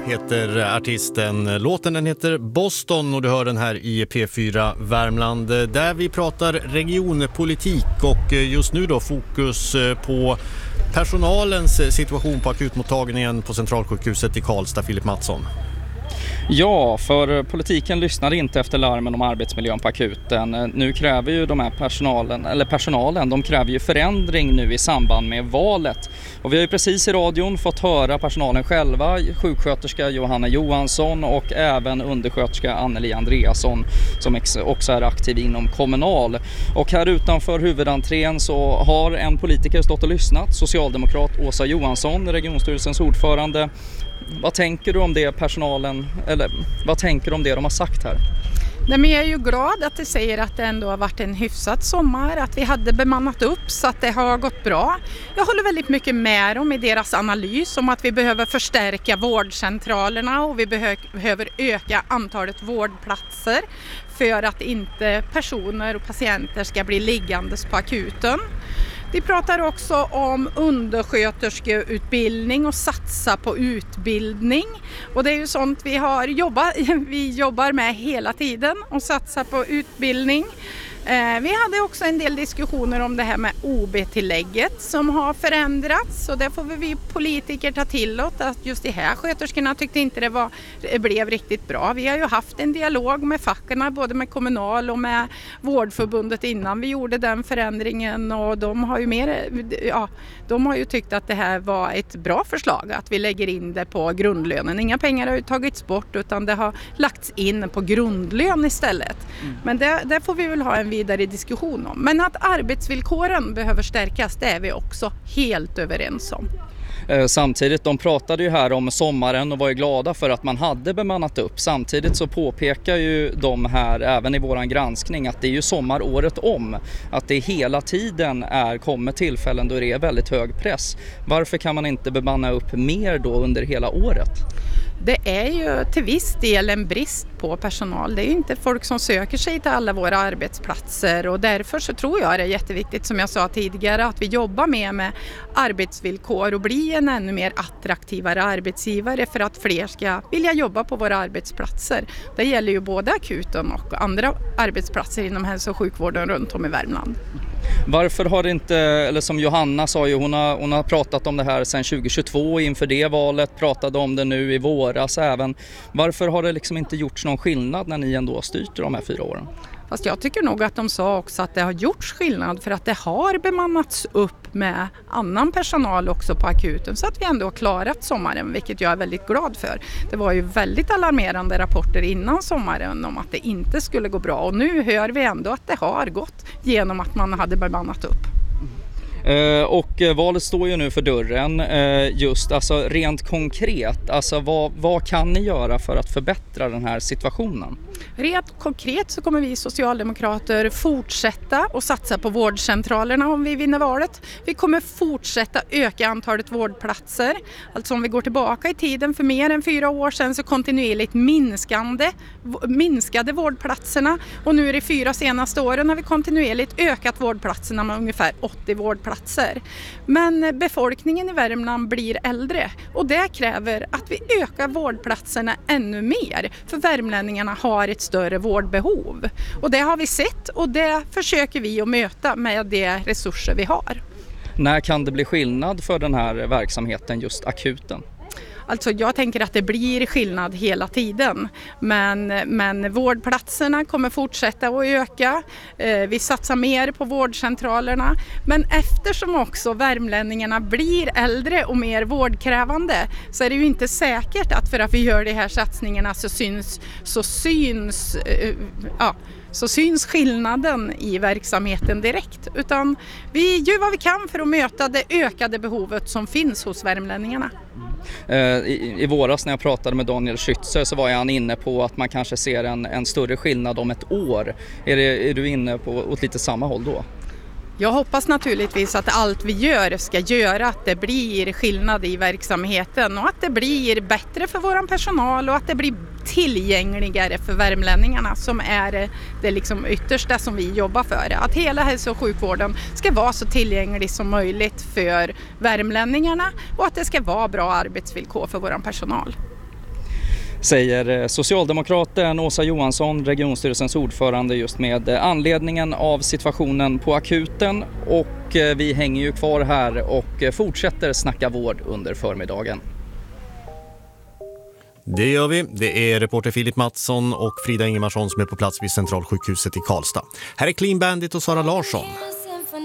heter artisten. Låten den heter Boston och du hör den här i P4 Värmland där vi pratar regionpolitik och just nu då fokus på personalens situation på akutmottagningen på Centralsjukhuset i Karlstad. Filip Mattsson. Ja, för politiken lyssnade inte efter larmen om arbetsmiljön på akuten. Nu kräver ju de här personalen, de kräver ju förändring nu i samband med valet. Och vi har ju precis i radion fått höra personalen själva, sjuksköterska Johanna Johansson och även undersköterska Anneli Andreasson som också är aktiv inom Kommunal. Och här utanför huvudentrén så har en politiker stått och lyssnat, socialdemokrat Åsa Johansson, regionstyrelsens ordförande. Vad tänker du om det personalen, eller vad tänker du om det de har sagt här? Nej, men jag är ju glad att det säger att det ändå har varit en hyfsad sommar, att vi hade bemannat upp så att det har gått bra. Jag håller väldigt mycket med dem i deras analys om att vi behöver förstärka vårdcentralerna och vi behöver öka antalet vårdplatser för att inte personer och patienter ska bli liggandes på akuten. Vi pratar också om undersköterskeutbildning och satsa på utbildning. Och det är ju sånt vi jobbar med hela tiden och satsa på utbildning. Vi hade också en del diskussioner om det här med OB-tillägget som har förändrats och det får vi politiker ta till oss att just de här sköterskorna tyckte inte det blev riktigt bra. Vi har ju haft en dialog med fackorna både med Kommunal och med Vårdförbundet innan vi gjorde den förändringen och de har ju tyckt att det här var ett bra förslag att vi lägger in det på grundlönen. Inga pengar har ju tagits bort utan det har lagts in på grundlön istället. Men det får vi väl ha en vidare diskussion om. Men att arbetsvillkoren behöver stärkas, det är vi också helt överens om. Samtidigt, de pratade ju här om sommaren och var ju glada för att man hade bemannat upp. Samtidigt så påpekar ju de här, även i våran granskning, att det är ju sommar året om. Att det hela tiden kommer tillfällen då det är väldigt hög press. Varför kan man inte bemanna upp mer då under hela året? Det är ju till viss del en brist på personal. Det är ju inte folk som söker sig till alla våra arbetsplatser och därför så tror jag det är jätteviktigt som jag sa tidigare att vi jobbar med arbetsvillkor och bli en ännu mer attraktivare arbetsgivare för att fler ska vilja jobba på våra arbetsplatser. Det gäller ju både akuten och andra arbetsplatser inom hälso- och sjukvården runt om i Värmland. Varför har det inte, eller som Johanna sa ju, hon har pratat om det här sedan 2022 inför det valet, pratade om det nu i våras även. Varför har det liksom inte gjorts någon skillnad när ni ändå har styrt de här 4 åren? Fast jag tycker nog att de sa också att det har gjorts skillnad för att det har bemannats upp med annan personal också på akuten så att vi ändå har klarat sommaren, vilket jag är väldigt glad för. Det var ju väldigt alarmerande rapporter innan sommaren om att det inte skulle gå bra och nu hör vi ändå att det har gått genom att man hade bemannat upp. Och valet står ju nu för dörren, just alltså rent konkret, alltså vad kan ni göra för att förbättra den här situationen? Rent konkret så kommer vi socialdemokrater fortsätta och satsa på vårdcentralerna om vi vinner valet. Vi kommer fortsätta öka antalet vårdplatser. Alltså om vi går tillbaka i tiden för mer än 4 år sedan så kontinuerligt minskade vårdplatserna. Och nu är det 4 senaste åren har vi kontinuerligt ökat vårdplatserna med ungefär 80 vårdplatser. Men befolkningen i Värmland blir äldre och det kräver att vi ökar vårdplatserna ännu mer. För värmlänningarna har ett större vårdbehov. Och det har vi sett och det försöker vi att möta med de resurser vi har. När kan det bli skillnad för den här verksamheten, just akuten? Alltså jag tänker att det blir skillnad hela tiden, men vårdplatserna kommer fortsätta att öka. Vi satsar mer på vårdcentralerna, men eftersom också värmlänningarna blir äldre och mer vårdkrävande så är det ju inte säkert att för att vi gör de här satsningarna så syns skillnaden i verksamheten direkt. Utan vi gör vad vi kan för att möta det ökade behovet som finns hos värmlänningarna. I våras när jag pratade med Daniel Schützer så var han inne på att man kanske ser en större skillnad om ett år. Är du inne på åt lite samma håll då? Jag hoppas naturligtvis att allt vi gör ska göra att det blir skillnad i verksamheten och att det blir bättre för vår personal och att det blir tillgängligare för värmlänningarna som är det liksom yttersta som vi jobbar för. Att hela hälso- och sjukvården ska vara så tillgänglig som möjligt för värmlänningarna och att det ska vara bra arbetsvillkor för vår personal. säger socialdemokraten Åsa Johansson, regionstyrelsens ordförande, just med anledningen av situationen på akuten. Och vi hänger ju kvar här och fortsätter snacka vård under förmiddagen. Det gör vi. Det är reporter Filip Mattsson och Frida Ingemarsson som är på plats vid Centralsjukhuset i Karlstad. Här är Clean Bandit och Sara Larsson.